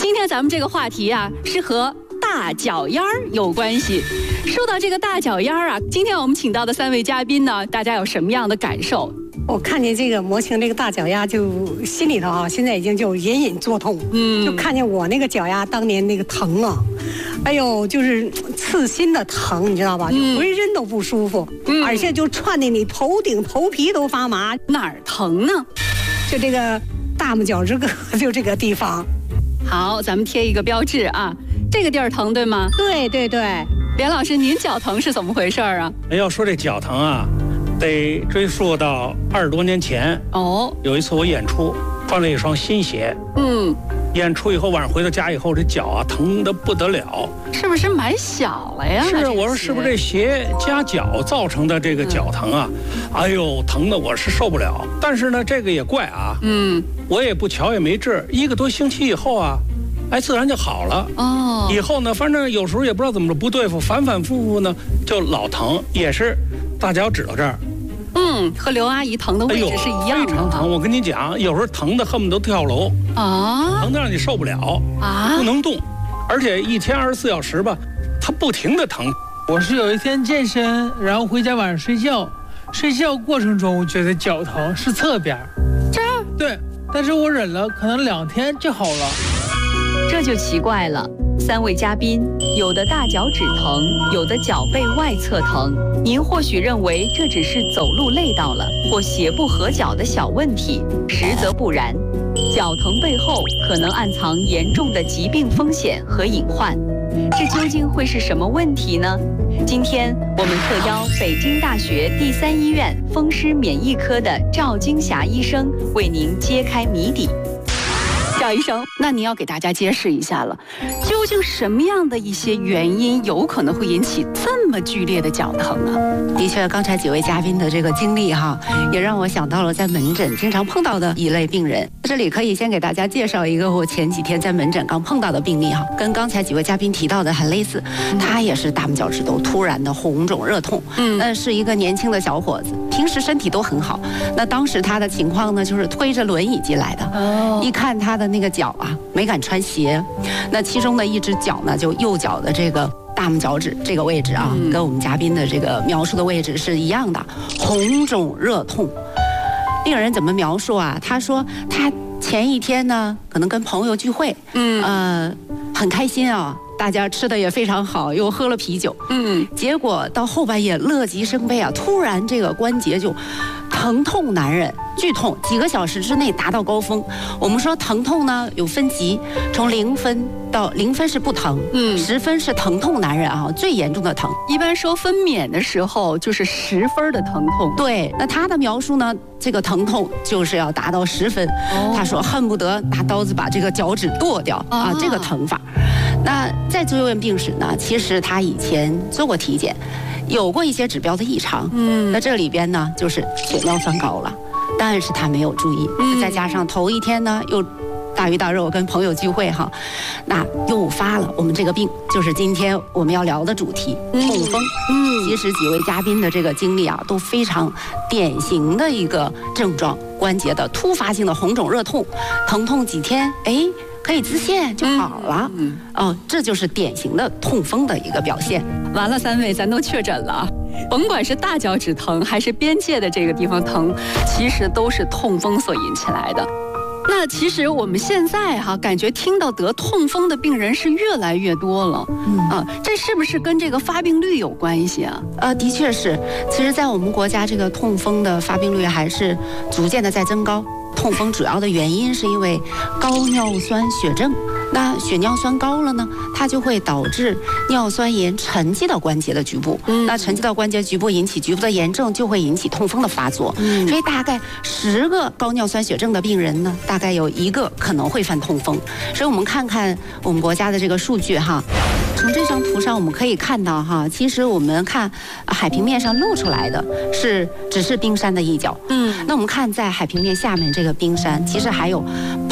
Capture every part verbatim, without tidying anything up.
今天咱们这个话题啊，是和大脚丫儿有关系。说到这个大脚丫儿啊，今天我们请到的三位嘉宾呢，大家有什么样的感受？ 我看见这个模型这个大脚丫，就心里头啊，现在已经就隐隐作痛。嗯，就看见我那个脚丫当年那个疼啊，哎呦，就是刺心的疼，你知道吧？就浑身都不舒服，嗯、而且就串的你头顶头皮都发麻。 哪儿疼呢？ 就这个大拇脚趾根，就这个地方。 好，咱们贴一个标志啊，这个地儿疼对吗？ 对对对。 连老师，您脚疼是怎么回事啊？ 要说这脚疼啊，得追溯到二十多年前。哦，有一次我演出，穿了一双新鞋。嗯，演出以后晚上回到家以后，这脚啊疼得不得了。 是不是买小了呀？ 是，我说是不是这鞋夹脚造成的这个脚疼啊？嗯、哎呦，疼的我是受不了。但是呢，这个也怪啊。嗯，我也不瞧也没治，一个多星期以后啊。哎，自然就好了。哦，以后呢，反正有时候也不知道怎么着不对付，反反复复呢就老疼，也是大脚趾头这儿。 嗯，和刘阿姨疼的位置是一样的。 非常疼，我跟你讲，有时候疼的恨不得跳楼啊，疼的让你受不了啊，不能动，而且一天二十四小时吧，它不停的疼。 我是有一天健身，然后回家晚上睡觉，睡觉过程中我觉得脚疼是侧边， 这儿对，但是我忍了，可能两天就好了。 这就奇怪了，三位嘉宾，有的大脚趾疼，有的脚背外侧疼。您或许认为这只是走路累到了或鞋不合脚的小问题，实则不然。脚疼背后可能暗藏严重的疾病风险和隐患。这究竟会是什么问题呢？今天我们特邀北京大学第三医院风湿免疫科的赵金霞医生为您揭开谜底。 赵医生，那您要给大家揭示一下了，究竟什么样的一些原因有可能会引起这么剧烈的脚疼啊？ 的确，刚才几位嘉宾的这个经历哈，也让我想到了在门诊经常碰到的一类病人。这里可以先给大家介绍一个我前几天在门诊刚碰到的病例哈，跟刚才几位嘉宾提到的很类似，他也是大拇脚趾头突然的红肿热痛，嗯，那是一个年轻的小伙子，平时身体都很好，那当时他的情况呢，就是推着轮椅进来的，哦，一看他的那个脚啊，没敢穿鞋，那其中的一只脚呢，就右脚的这个大拇脚趾这个位置啊，嗯、跟我们嘉宾的这个描述的位置是一样的，红肿热痛。病人怎么描述啊？他说他前一天呢，可能跟朋友聚会，嗯，呃，很开心啊，大家吃的也非常好，又喝了啤酒，嗯，结果到后半夜乐极生悲啊，突然这个关节就疼痛难忍。剧痛几个小时之内达到高峰。我们说疼痛呢有分级，从零分到零分是不疼，嗯，十分是疼痛难忍啊，最严重的疼。 一般说分娩的时候就是十分的疼痛。 对，那他的描述呢，这个疼痛就是要达到十分。哦、他说恨不得拿刀子把这个脚趾剁掉啊，啊这个疼法。那再追问病史呢，其实他以前做过体检，有过一些指标的异常。嗯，那这里边呢就是血尿酸高了。但是他没有注意，嗯、再加上头一天呢又大鱼大肉跟朋友聚会哈，那诱发了我们这个病，就是今天我们要聊的主题——痛风。嗯，其实几位嘉宾的这个经历啊，都非常典型的一个症状，关节的突发性的红肿热痛，疼痛几天，哎，可以自限就好了。嗯，哦，这就是典型的痛风的一个表现。 完了，三位咱都确诊了。甭管是大脚趾疼还是边界的这个地方疼，其实都是痛风所引起来的。那其实我们现在哈、啊，感觉听到得痛风的病人是越来越多了，嗯啊，这是不是跟这个发病率有关系啊？ 呃，的确是。其实，在我们国家，这个痛风的发病率还是逐渐的在增高。痛风主要的原因是因为高尿酸血症。那血尿酸高了呢，它就会导致尿酸盐沉积到关节的局部，嗯、那沉积到关节局部引起局部的炎症，就会引起痛风的发作。嗯、所以大概十个高尿酸血症的病人呢，大概有一个可能会犯痛风。所以我们看看我们国家的这个数据哈。从这张图上我们可以看到哈，其实我们看海平面上露出来的是只是冰山的一角，嗯，那我们看在海平面下面这个冰山，其实还有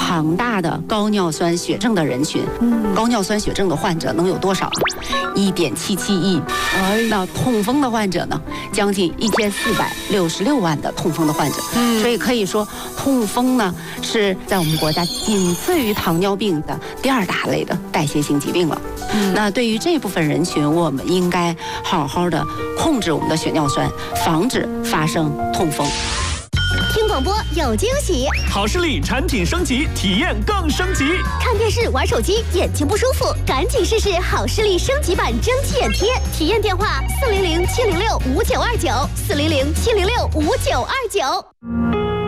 庞大的高尿酸血症的人群。嗯，高尿酸血症的患者能有多少？一点七七亿。哎，那痛风的患者呢？将近一千四百六十六万的痛风的患者。嗯，所以可以说，痛风呢是在我们国家仅次于糖尿病的第二大类的代谢性疾病了。嗯，那对于这部分人群，我们应该好好的控制我们的血尿酸，防止发生痛风。 听广播有惊喜， 好视力产品升级，体验更升级。 看电视玩手机眼睛不舒服，赶紧试试好视力升级版蒸汽眼贴。体验电话：四零零七零六五九二九，四零零七零六五九二九。